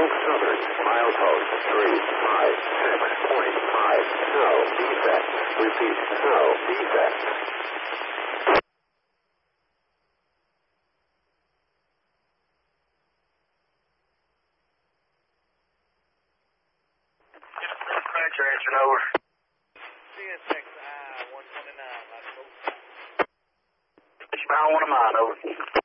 Southern, milepost 356.5, no defect. Repeat, no defect. Dispatcher answering over. CSX I-129, It's about 1 of mine, over.